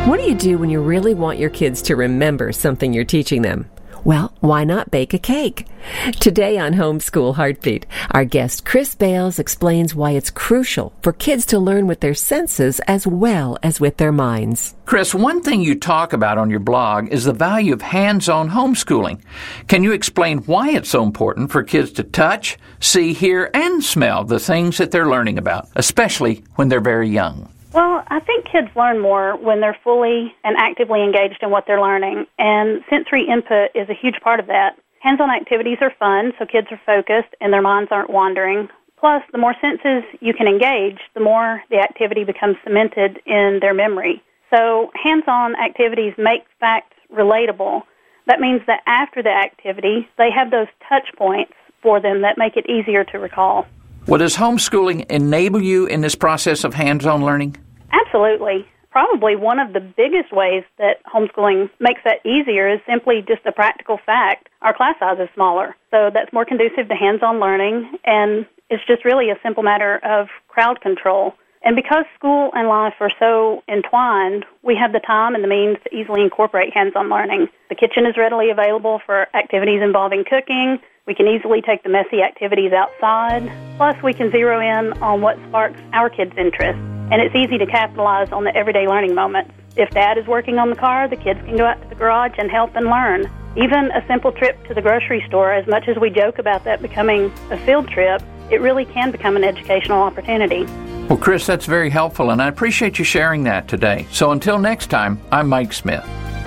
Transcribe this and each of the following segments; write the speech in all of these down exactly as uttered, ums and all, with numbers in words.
What do you do when you really want your kids to remember something you're teaching them? Well, why not bake a cake? Today on Homeschool Heartbeat, our guest Chris Bales explains why it's crucial for kids to learn with their senses as well as with their minds. Chris, one thing you talk about on your blog is the value of hands-on homeschooling. Can you explain why it's so important for kids to touch, see, hear, and smell the things that they're learning about, especially when they're very young? Well, I think kids learn more when they're fully and actively engaged in what they're learning, and sensory input is a huge part of that. Hands-on activities are fun, so kids are focused and their minds aren't wandering. Plus, the more senses you can engage, the more the activity becomes cemented in their memory. So hands-on activities make facts relatable. That means that after the activity, they have those touch points for them that make it easier to recall. Well, does homeschooling enable you in this process of hands-on learning? Absolutely. Probably one of the biggest ways that homeschooling makes that easier is simply just a practical fact. Our class size is smaller, so that's more conducive to hands-on learning, and it's just really a simple matter of crowd control. And because school and life are so entwined, we have the time and the means to easily incorporate hands-on learning. The kitchen is readily available for activities involving cooking. We can easily take the messy activities outside. Plus, we can zero in on what sparks our kids' interest. And it's easy to capitalize on the everyday learning moments. If Dad is working on the car, the kids can go out to the garage and help and learn. Even a simple trip to the grocery store, as much as we joke about that becoming a field trip, it really can become an educational opportunity. Well, Chris, that's very helpful, and I appreciate you sharing that today. So until next time, I'm Mike Smith.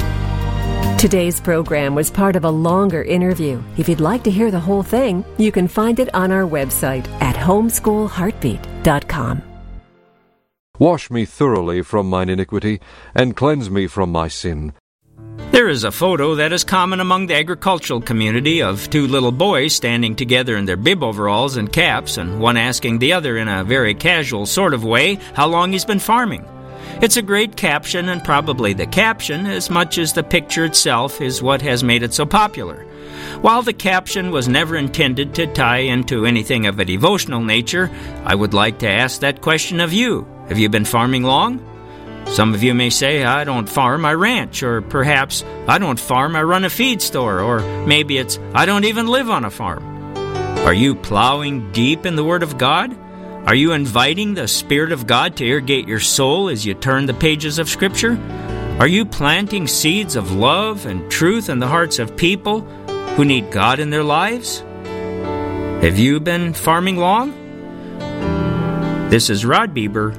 Today's program was part of a longer interview. If you'd like to hear the whole thing, you can find it on our website at homeschool heartbeat dot com. Wash me thoroughly from mine iniquity, and cleanse me from my sin. There is a photo that is common among the agricultural community of two little boys standing together in their bib overalls and caps, and one asking the other in a very casual sort of way how long he's been farming. It's a great caption, and probably the caption, as much as the picture itself, is what has made it so popular. While the caption was never intended to tie into anything of a devotional nature, I would like to ask that question of you. Have you been farming long? Some of you may say, I don't farm, I ranch, or perhaps, I don't farm, I run a feed store, or maybe it's, I don't even live on a farm. Are you plowing deep in the Word of God? Are you inviting the Spirit of God to irrigate your soul as you turn the pages of Scripture? Are you planting seeds of love and truth in the hearts of people who need God in their lives? Have you been farming long? This is Rod Bieber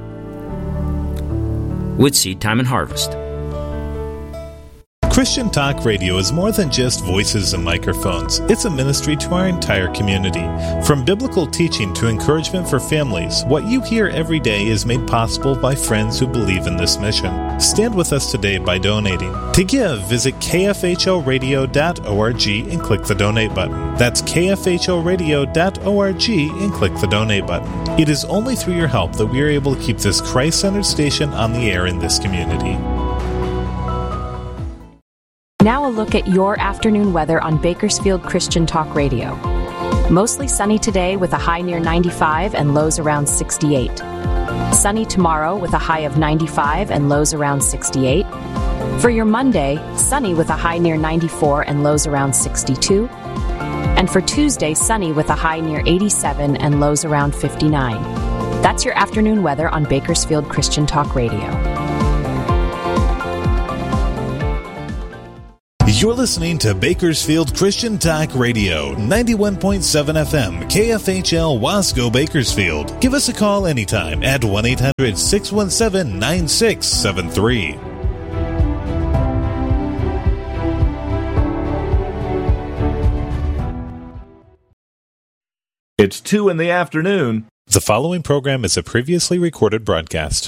with Seed Time and Harvest. Christian Talk Radio is more than just voices and microphones. It's a ministry to our entire community. From biblical teaching to encouragement for families, what you hear every day is made possible by friends who believe in this mission. Stand with us today by donating. To give, visit k f h o radio dot org and click the donate button. That's k f h o radio dot org and click the donate button. It is only through your help that we are able to keep this Christ-centered station on the air in this community. Now a look at your afternoon weather on Bakersfield Christian Talk Radio. Mostly sunny today with a high near ninety-five and lows around sixty-eight. Sunny tomorrow with a high of ninety-five and lows around sixty-eight. For your Monday, sunny with a high near ninety-four and lows around sixty-two. And for Tuesday, sunny with a high near eighty-seven and lows around fifty-nine. That's your afternoon weather on Bakersfield Christian Talk Radio. You're listening to Bakersfield Christian Talk Radio, ninety-one point seven F M, K F H L Wasco, Bakersfield. Give us a call anytime at one eight hundred six one seven nine six seven three. It's two in the afternoon. The following program is a previously recorded broadcast.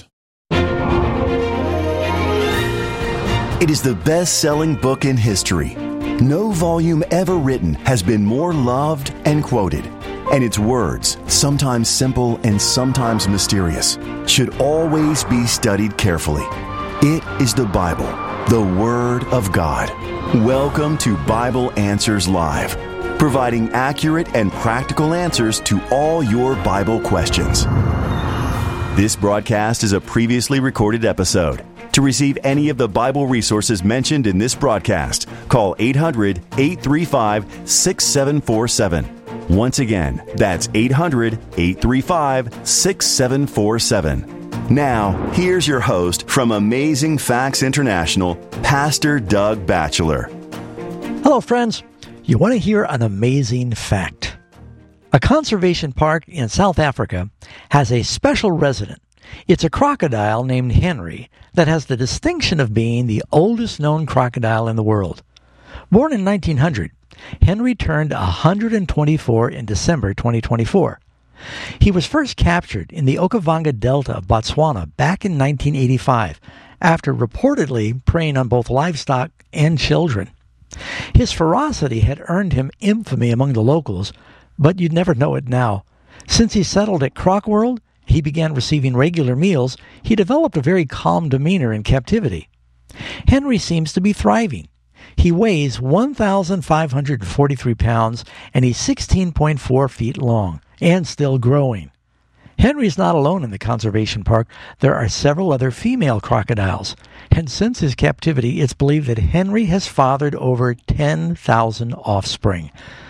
It is the best-selling book in history. No volume ever written has been more loved and quoted. And its words, sometimes simple and sometimes mysterious, should always be studied carefully. It is the Bible, the Word of God. Welcome to Bible Answers Live, providing accurate and practical answers to all your Bible questions. This broadcast is a previously recorded episode. To receive any of the Bible resources mentioned in this broadcast, call eight hundred, eight three five, six seven four seven. Once again, that's eight hundred, eight three five, six seven four seven. Now, here's your host from Amazing Facts International, Pastor Doug Batchelor. Hello, friends. You want to hear an amazing fact? A conservation park in South Africa has a special resident. It's a crocodile named Henry that has the distinction of being the oldest known crocodile in the world. Born in nineteen hundred, Henry turned one hundred twenty-four in December twenty twenty-four. He was first captured in the Okavango Delta of Botswana back in nineteen eighty-five after reportedly preying on both livestock and children. His ferocity had earned him infamy among the locals, but you'd never know it now. Since he settled at Croc World, he began receiving regular meals. He developed a very calm demeanor in captivity. Henry seems to be thriving. He weighs one thousand five hundred forty-three pounds, and he's sixteen point four feet long, and still growing. Henry's not alone in the conservation park. There are several other female crocodiles, and since his captivity, it's believed that Henry has fathered over ten thousand offspring.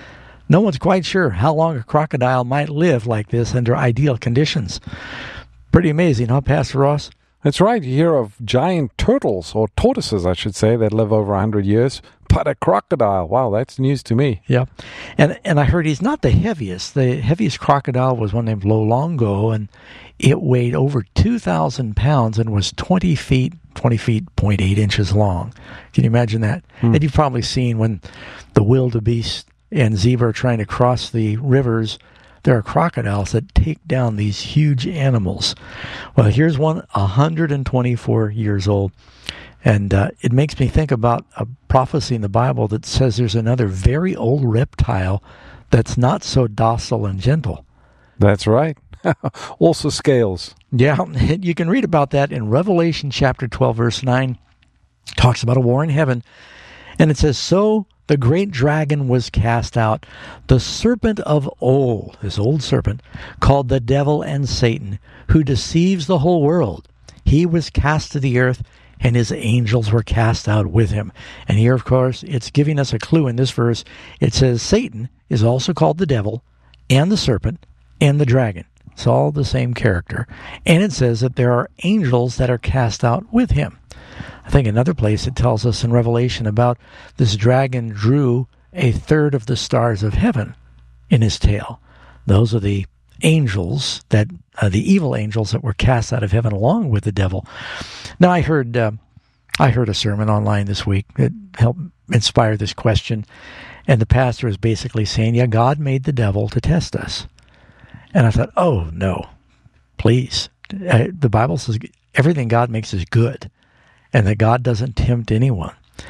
No one's quite sure how long a crocodile might live like this under ideal conditions. Pretty amazing, huh, Pastor Ross? That's right. You hear of giant turtles, or tortoises, I should say, that live over one hundred years. But a crocodile, wow, that's news to me. Yeah. And and I heard he's not the heaviest. The heaviest crocodile was one named Lolongo, and it weighed over two thousand pounds and was twenty feet, twenty feet, zero point eight inches long. Can you imagine that? Hmm. And you've probably seen when the wildebeest and zebra are trying to cross the rivers, there are crocodiles that take down these huge animals. Well, here's one one hundred twenty-four years old. And uh, it makes me think about a prophecy in the Bible that says there's another very old reptile that's not so docile and gentle. That's right. Also scales. Yeah, you can read about that in Revelation chapter twelve, verse nine. It talks about a war in heaven. And it says, "So the great dragon was cast out, the serpent of old," this old serpent, "called the devil and Satan, who deceives the whole world. He was cast to the earth, and his angels were cast out with him." And here, of course, it's giving us a clue in this verse. It says Satan is also called the devil and the serpent and the dragon. It's all the same character. And it says that there are angels that are cast out with him. I think another place it tells us in Revelation about this dragon drew a third of the stars of heaven in his tail. Those are the angels, that uh, the evil angels that were cast out of heaven along with the devil. Now, I heard uh, I heard a sermon online this week that helped inspire this question, and the pastor is basically saying, yeah, God made the devil to test us. And I thought, oh, no, please. Uh, the Bible says everything God makes is good, and that God doesn't tempt anyone.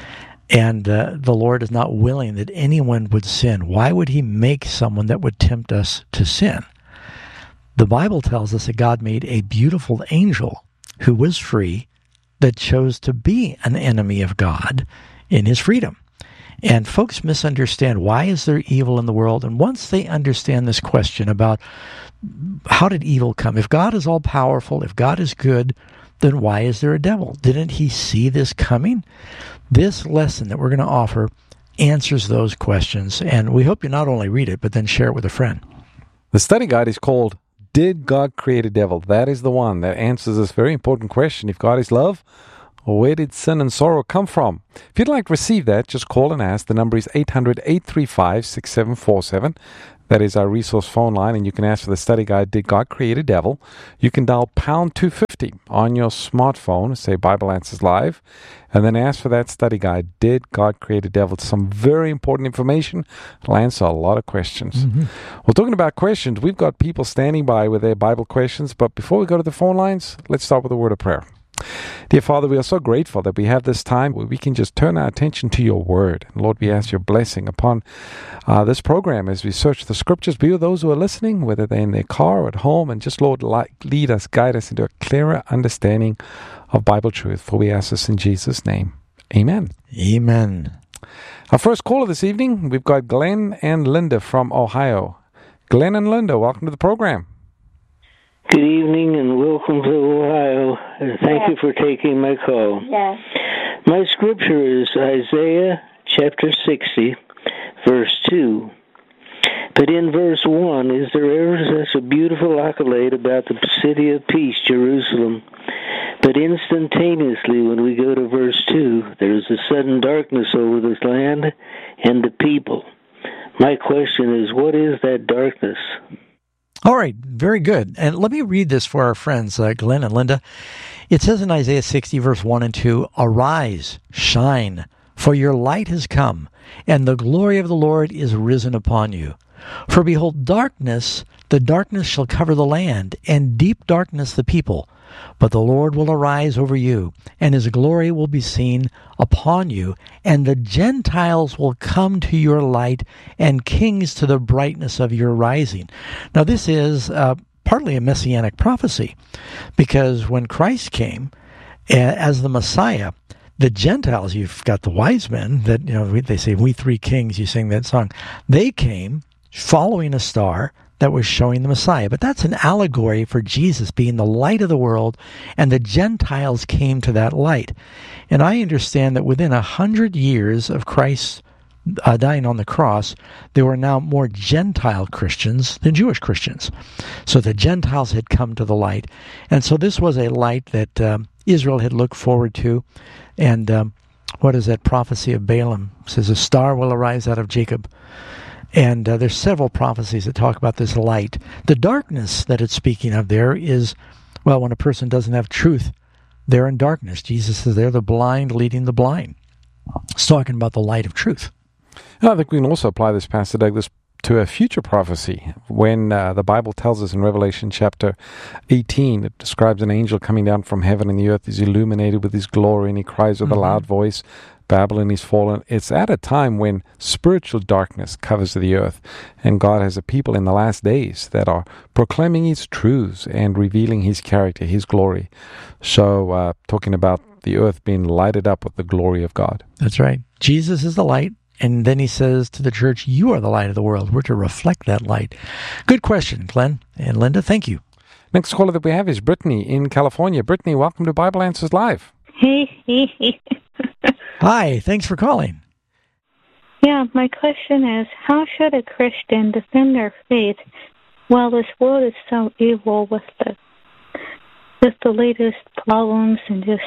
And uh, the Lord is not willing that anyone would sin. Why would he make someone that would tempt us to sin? The Bible tells us that God made a beautiful angel who was free, that chose to be an enemy of God in his freedom. And folks misunderstand, why is there evil in the world? And once they understand this question about how did evil come? If God is all-powerful, if God is good, then why is there a devil? Didn't he see this coming? This lesson that we're going to offer answers those questions, and we hope you not only read it, but then share it with a friend. The study guide is called Did God Create a Devil? That is the one that answers this very important question. If God is love, where did sin and sorrow come from? If you'd like to receive that, just call and ask. The number is eight hundred, eight three five, six seven four seven. That is our resource phone line, and you can ask for the study guide, Did God Create a Devil? You can dial pound two fifty on your smartphone, say Bible Answers Live, and then ask for that study guide, Did God Create a Devil? It's some very important information. It'll answer a lot of questions. Mm-hmm. Well, talking about questions, we've got people standing by with their Bible questions, but before we go to the phone lines, let's start with a word of prayer. Dear Father, we are so grateful that we have this time where we can just turn our attention to your word. And Lord, we ask your blessing upon uh, this program as we search the scriptures. Be with those who are listening, whether they're in their car or at home, and just, Lord, lead us, guide us into a clearer understanding of Bible truth. For we ask this in Jesus' name. Amen. Amen. Our first caller this evening, we've got Glenn and Linda from Ohio. Glenn and Linda, welcome to the program. Good evening and welcome to Ohio. Thank yes. you for taking my call. Yes. My scripture is Isaiah chapter sixty, verse two. But in verse one, is there ever such a beautiful accolade about the city of peace, Jerusalem? But instantaneously, when we go to verse two, there is a sudden darkness over this land and the people. My question is, what is that darkness? All right, very good. And let me read this for our friends, uh, Glenn and Linda. It says in Isaiah sixty, verse one and two, "Arise, shine, for your light has come, and the glory of the Lord is risen upon you. For behold, darkness, the darkness shall cover the land, and deep darkness the people. But the Lord will arise over you, and his glory will be seen upon you, and the Gentiles will come to your light, and kings to the brightness of your rising." Now this is uh, partly a messianic prophecy, because when Christ came uh, as the Messiah, the Gentiles, you've got the wise men that, you know, they say, "We three kings," you sing that song. They came following a star that was showing the Messiah. But that's an allegory for Jesus being the light of the world, and the Gentiles came to that light. And I understand that within a hundred years of Christ uh, dying on the cross, there were now more Gentile Christians than Jewish Christians. So the Gentiles had come to the light. And so this was a light that um, Israel had looked forward to. And um, what is that prophecy of Balaam? It says, "A star will arise out of Jacob." And uh, there's several prophecies that talk about this light. The darkness that it's speaking of there is, well, when a person doesn't have truth, they're in darkness. Jesus says they're the blind leading the blind. It's talking about the light of truth. I think we can also apply this, Pastor Douglas, to a future prophecy. When uh, the Bible tells us in Revelation chapter eighteen, it describes an angel coming down from heaven, and the earth is illuminated with his glory, and he cries with mm-hmm. a loud voice, "Babylon is fallen." It's at a time when spiritual darkness covers the earth, and God has a people in the last days that are proclaiming his truths and revealing his character, his glory. So, uh, talking about the earth being lighted up with the glory of God. That's right. Jesus is the light, and then he says to the church, "You are the light of the world." We're to reflect that light. Good question, Glenn and Linda. Thank you. Next caller that we have is Brittany in California. Brittany, welcome to Bible Answers Live. Hey, hey, hey. Hi, thanks for calling. Yeah, my question is, how should a Christian defend their faith while this world is so evil with the just the latest problems and just,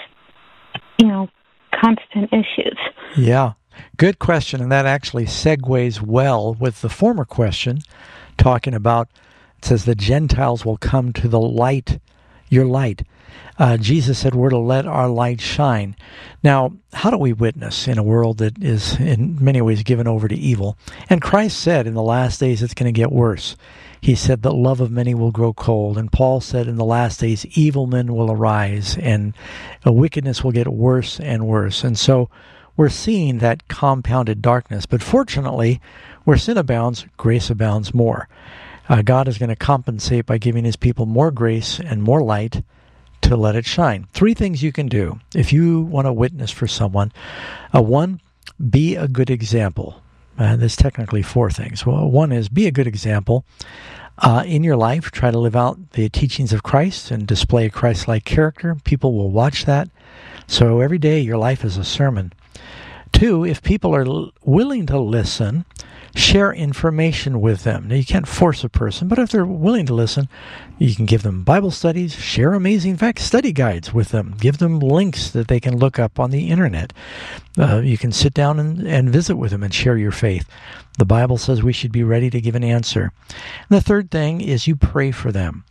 you know, constant issues? Yeah, good question, and that actually segues well with the former question, talking about, it says the Gentiles will come to the light, your light. Uh, Jesus said we're to let our light shine. Now, how do we witness in a world that is in many ways given over to evil? And Christ said in the last days it's going to get worse. He said that love of many will grow cold. And Paul said in the last days evil men will arise and wickedness will get worse and worse. And so we're seeing that compounded darkness. But fortunately, where sin abounds, grace abounds more. Uh, God is going to compensate by giving his people more grace and more light to let it shine. Three things you can do if you want to witness for someone. Uh, one, be a good example. Uh, there's technically four things. Well, one is be a good example uh, in your life. Try to live out the teachings of Christ and display a Christ-like character. People will watch that. So every day your life is a sermon. Two, if people are l- willing to listen, share information with them. Now, you can't force a person, but if they're willing to listen, you can give them Bible studies, share amazing fact study guides with them, give them links that they can look up on the internet. Uh, you can sit down and, and visit with them and share your faith. The Bible says we should be ready to give an answer. And the third thing is you pray for them.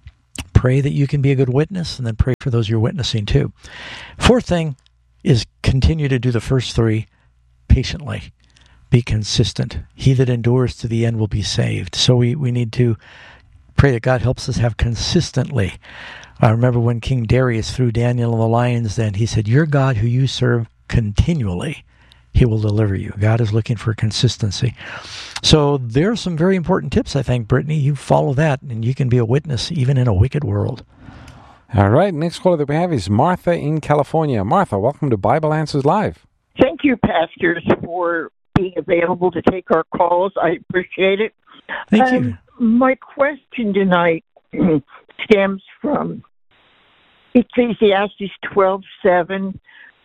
Pray that you can be a good witness, and then pray for those you're witnessing to. Fourth thing is continue to do the first three patiently. Be consistent. He that endures to the end will be saved. So we, we need to pray that God helps us have consistently. I remember when King Darius threw Daniel in the lion's den, he said, your God who you serve continually, he will deliver you. God is looking for consistency. So there are some very important tips, I think, Brittany. You follow that, and you can be a witness even in a wicked world. All right, next caller that we have is Martha in California. Martha, welcome to Bible Answers Live. Thank you, pastors, for being available to take our calls. I appreciate it. Thank um, you. My question tonight stems from Ecclesiastes twelve seven,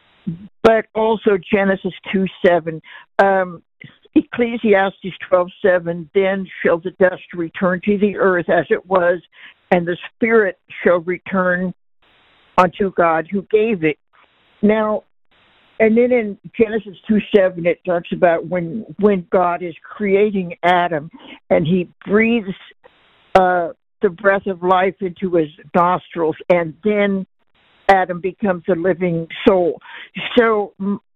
but also Genesis two seven. Um, Ecclesiastes twelve seven, then shall the dust return to the earth as it was, and the spirit shall return unto God who gave it. Now, and then in Genesis two seven, it talks about when when God is creating Adam, and he breathes uh, the breath of life into his nostrils, and then Adam becomes a living soul. So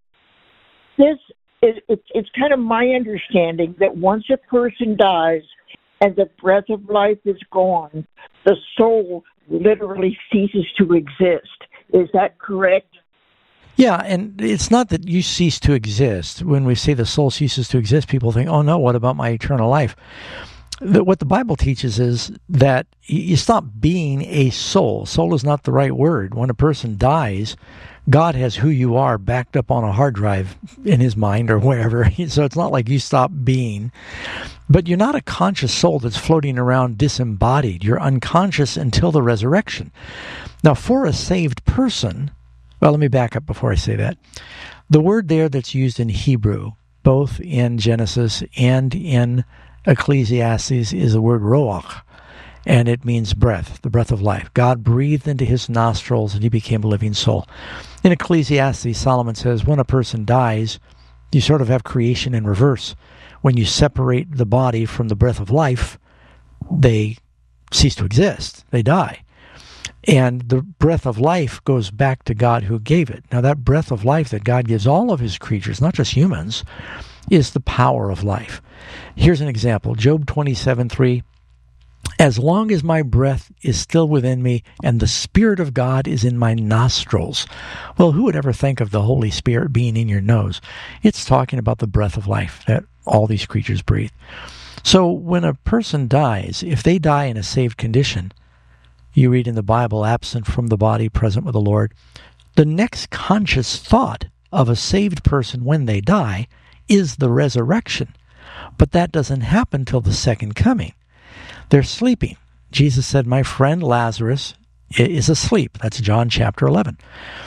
this is, it, it's kind of my understanding that once a person dies and the breath of life is gone, the soul literally ceases to exist. Is that correct? Yeah, and it's not that you cease to exist. When we say the soul ceases to exist, people think, oh no, what about my eternal life? The, what the Bible teaches is that you stop being a soul. Soul is not the right word. When a person dies, God has who you are backed up on a hard drive in his mind or wherever. So it's not like you stop being. But you're not a conscious soul that's floating around disembodied. You're unconscious until the resurrection. Now, for a saved person, well, let me back up before I say that. The word there that's used in Hebrew, both in Genesis and in Ecclesiastes, is the word roach, and it means breath, the breath of life. God breathed into his nostrils, and he became a living soul. In Ecclesiastes, Solomon says, when a person dies, you sort of have creation in reverse. When you separate the body from the breath of life, they cease to exist. They die. And the breath of life goes back to God who gave it. Now, that breath of life that God gives all of his creatures, not just humans, is the power of life. Here's an example. Job twenty-seven three. As long as my breath is still within me and the Spirit of God is in my nostrils. Well, who would ever think of the Holy Spirit being in your nose? It's talking about the breath of life that all these creatures breathe. So when a person dies, if they die in a saved condition, you read in the Bible, absent from the body, present with the Lord, the next conscious thought of a saved person when they die is the resurrection. But that doesn't happen till the second coming. They're sleeping. Jesus said, my friend Lazarus is asleep. That's John chapter eleven.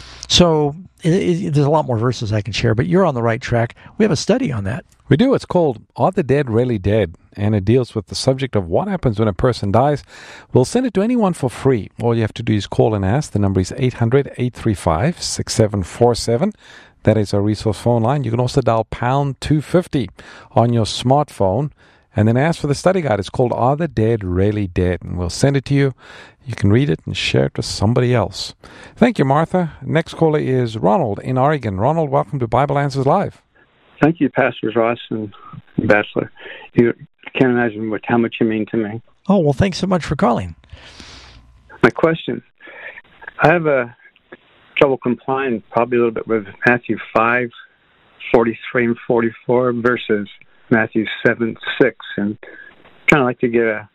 So it, it, there's a lot more verses I can share, but you're on the right track. We have a study on that. We do. It's called Are the Dead Really Dead? And it deals with the subject of what happens when a person dies. We'll send it to anyone for free. All you have to do is call and ask. The number is eight hundred, eight three five, six seven four seven. That is our resource phone line. You can also dial pound two fifty on your smartphone and then ask for the study guide. It's called Are the Dead Really Dead? And we'll send it to you. You can read it and share it with somebody else. Thank you, Martha. Next caller is Ronald in Oregon. Ronald, welcome to Bible Answers Live. Thank you, Pastors Ross and Bachelor. You can't imagine what, how much you mean to me. Oh, well, thanks so much for calling. My question, I have a trouble complying probably a little bit with Matthew five, forty-three and forty-four versus Matthew seven, six, and kind of like to get a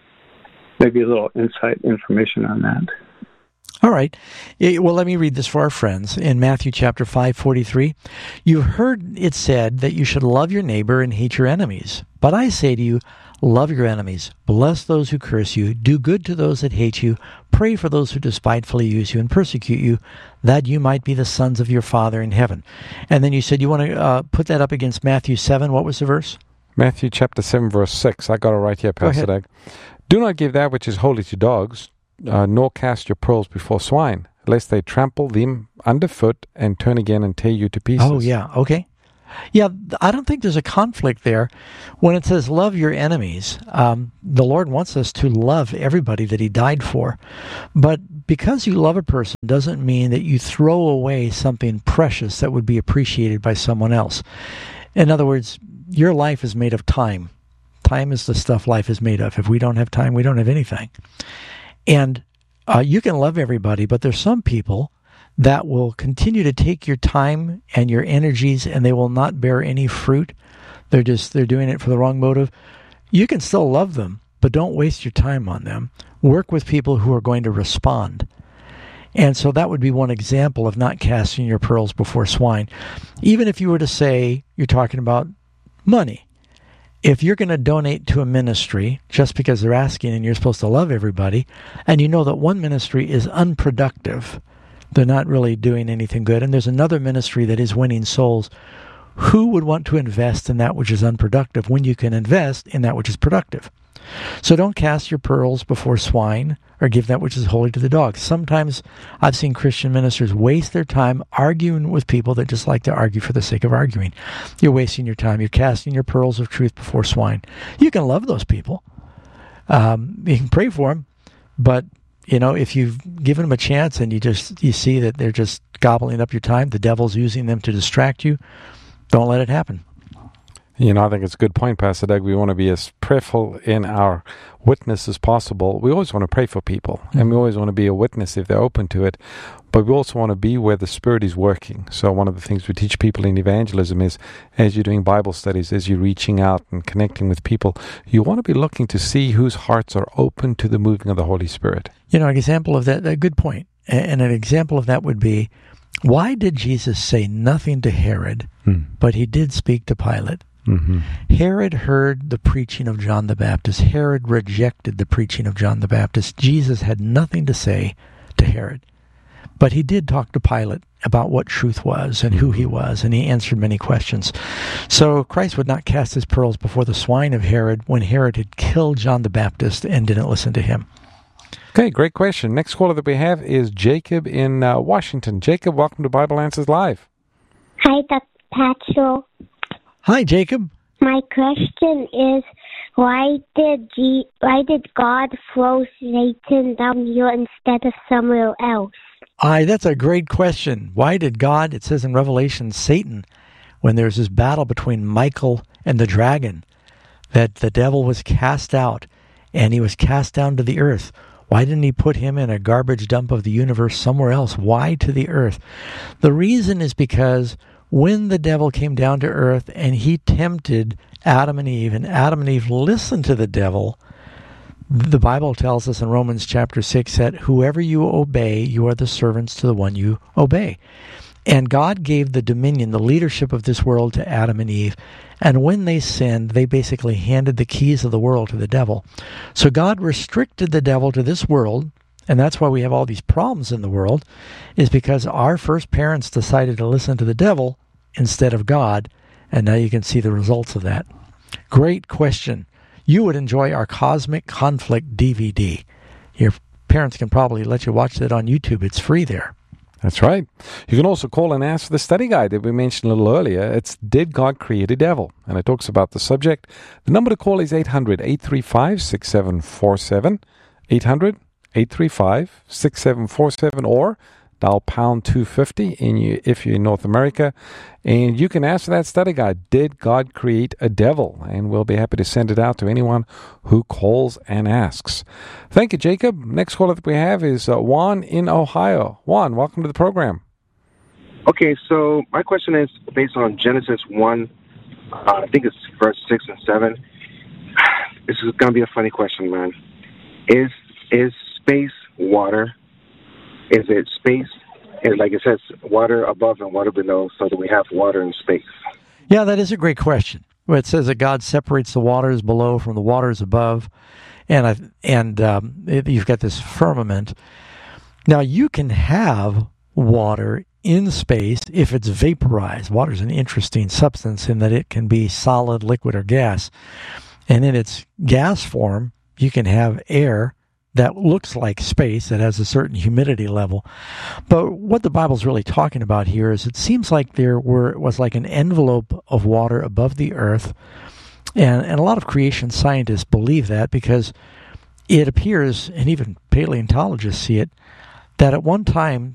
maybe a little insight information on that. All right. Well, let me read this for our friends. In Matthew chapter five, forty-three, you've heard it said that you should love your neighbor and hate your enemies. But I say to you, love your enemies, bless those who curse you, do good to those that hate you, pray for those who despitefully use you and persecute you, that you might be the sons of your Father in heaven. And then you said you want to uh, put that up against Matthew seven. What was the verse? Matthew chapter seven, verse six. I got it right here, Pastor Doug. Do not give that which is holy to dogs, uh, nor cast your pearls before swine, lest they trample them underfoot and turn again and tear you to pieces. Oh, yeah. Okay. Yeah, I don't think there's a conflict there. When it says love your enemies, um, the Lord wants us to love everybody that he died for. But because you love a person doesn't mean that you throw away something precious that would be appreciated by someone else. In other words, your life is made of time. Time is the stuff life is made of. If we don't have time, we don't have anything. And uh, you can love everybody, but there's some people that will continue to take your time and your energies, and they will not bear any fruit. They're just, they're doing it for the wrong motive. You can still love them, but don't waste your time on them. Work with people who are going to respond. And so that would be one example of not casting your pearls before swine. Even if you were to say you're talking about money, if you're going to donate to a ministry just because they're asking and you're supposed to love everybody, and you know that one ministry is unproductive, they're not really doing anything good, and there's another ministry that is winning souls, who would want to invest in that which is unproductive when you can invest in that which is productive? So don't cast your pearls before swine or give that which is holy to the dogs. Sometimes I've seen Christian ministers waste their time arguing with people that just like to argue for the sake of arguing. You're wasting your time. You're casting your pearls of truth before swine. You can love those people. Um, you can pray for them, but you know, if you've given them a chance and you just you see that they're just gobbling up your time, the devil's using them to distract you, don't let it happen. You know, I think it's a good point, Pastor Doug. We want to be as prayerful in our witness as possible. We always want to pray for people, mm-hmm. and we always want to be a witness if they're open to it. But we also want to be where the Spirit is working. So one of the things we teach people in evangelism is, as you're doing Bible studies, as you're reaching out and connecting with people, you want to be looking to see whose hearts are open to the moving of the Holy Spirit. You know, an example of that, a good point, and an example of that would be, why did Jesus say nothing to Herod, hmm. but he did speak to Pilate? Mm-hmm. Herod heard the preaching of John the Baptist. Herod rejected the preaching of John the Baptist. Jesus had nothing to say to Herod. But he did talk to Pilate about what truth was and who he was, and he answered many questions. So Christ would not cast his pearls before the swine of Herod when Herod had killed John the Baptist and didn't listen to him. Okay, great question. Next caller that we have is Jacob in uh, Washington. Jacob, welcome to Bible Answers Live. Hi, Doctor Patrick. Hi, Jacob. My question is, why did G- why did God throw Satan down here instead of somewhere else? Aye, that's a great question. Why did God, it says in Revelation, Satan, when there's this battle between Michael and the dragon, that the devil was cast out, and he was cast down to the earth. Why didn't he put him in a garbage dump of the universe somewhere else? Why to the earth? The reason is because when the devil came down to earth and he tempted Adam and Eve, and Adam and Eve listened to the devil, the Bible tells us in Romans chapter six that whoever you obey, you are the servants to the one you obey. And God gave the dominion, the leadership of this world to Adam and Eve. And when they sinned, they basically handed the keys of the world to the devil. So God restricted the devil to this world, and that's why we have all these problems in the world, is because our first parents decided to listen to the devil instead of God, and now you can see the results of that. Great question. You would enjoy our Cosmic Conflict D V D. Your parents can probably let you watch that on YouTube. It's free there. That's right. You can also call and ask for the study guide that we mentioned a little earlier. It's Did God Create a Devil? And it talks about the subject. The number to call is eight hundred, eight three five, six seven four seven, eight hundred, eight three five, six seven four seven, or dial pound two fifty in you, if you're in North America. And you can ask for that study guide, Did God Create a Devil? And we'll be happy to send it out to anyone who calls and asks. Thank you, Jacob. Next caller that we have is uh, Juan in Ohio. Juan, welcome to the program. Okay, so my question is based on Genesis one, uh, I think it's verse six and seven. This is going to be a funny question, man. Is is space water? Is it space? And like it says, water above and water below, so that we have water in space. Yeah, that is a great question. Where it says that God separates the waters below from the waters above, and I, and um, it, you've got this firmament. Now, you can have water in space if it's vaporized. Water is an interesting substance in that it can be solid, liquid, or gas. And in its gas form, you can have air that looks like space, that has a certain humidity level. But what the Bible's really talking about here is it seems like there were was like an envelope of water above the earth, and, and a lot of creation scientists believe that because it appears, and even paleontologists see it, that at one time